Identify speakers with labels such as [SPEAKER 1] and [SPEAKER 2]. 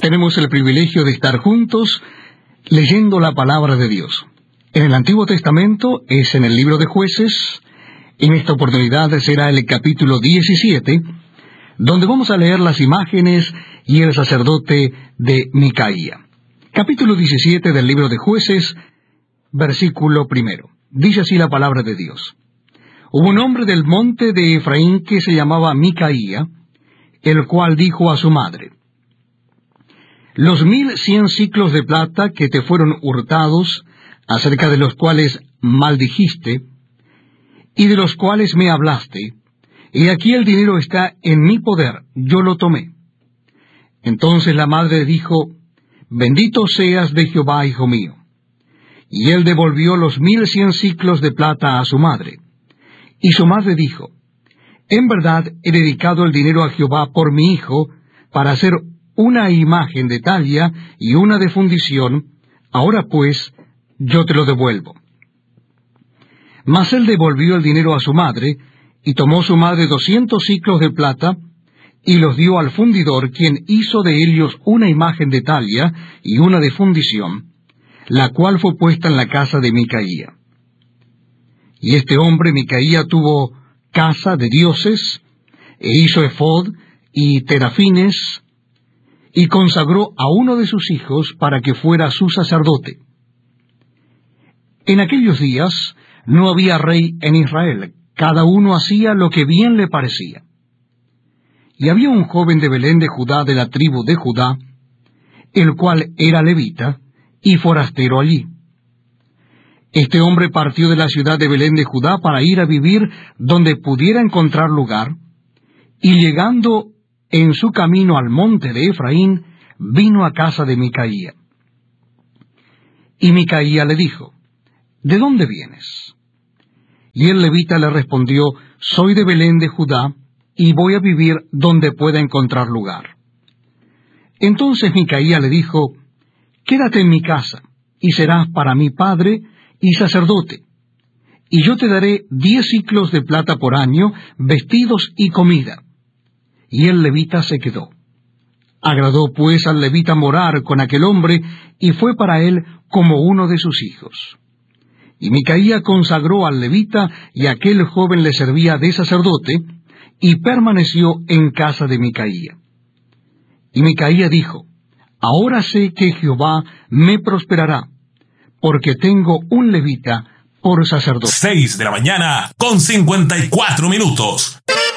[SPEAKER 1] tenemos el privilegio de estar juntos leyendo la palabra de Dios. En el Antiguo Testamento es en el libro de Jueces. En esta oportunidad será el capítulo 17, donde vamos a leer las imágenes y el sacerdote de Micaía. Capítulo 17 del libro de Jueces, versículo 1. Dice así la palabra de Dios. Hubo un hombre del monte de Efraín que se llamaba Micaía, el cual dijo a su madre: Los 1,100 siclos de plata que te fueron hurtados, acerca de los cuales maldijiste, y de los cuales me hablaste, y aquí el dinero está en mi poder, yo lo tomé. Entonces la madre dijo: Bendito seas de Jehová, hijo mío. Y él devolvió los 1,100 siclos de plata a su madre. Y su madre dijo: En verdad he dedicado el dinero a Jehová por mi hijo, para hacer una imagen de talla y una de fundición. Ahora pues, yo te lo devuelvo. Mas él devolvió el dinero a su madre, y tomó su madre 200 siclos de plata, y los dio al fundidor, quien hizo de ellos una imagen de talla y una de fundición, la cual fue puesta en la casa de Micaía. Y este hombre, Micaía, tuvo casa de dioses, e hizo efod y terafines, y consagró a uno de sus hijos para que fuera su sacerdote. En aquellos días no había rey en Israel, cada uno hacía lo que bien le parecía. Y había un joven de Belén de Judá, de la tribu de Judá, el cual era levita y forastero allí. Este hombre partió de la ciudad de Belén de Judá para ir a vivir donde pudiera encontrar lugar, y llegando en su camino al monte de Efraín, vino a casa de Micaía. Y Micaía le dijo: ¿De dónde vienes? Y el levita le respondió: Soy de Belén de Judá, y voy a vivir donde pueda encontrar lugar. Entonces Micaía le dijo: Quédate en mi casa, y serás para mí padre y sacerdote, y yo te daré 10 siclos de plata por año, vestidos y comida. Y el levita se quedó. Agradó pues al levita morar con aquel hombre, y fue para él como uno de sus hijos. Y Micaía consagró al levita, y aquel joven le servía de sacerdote, y permaneció en casa de Micaía. Y Micaía dijo: Ahora sé que Jehová me prosperará, porque tengo un levita por sacerdote.
[SPEAKER 2] 6:54 a.m.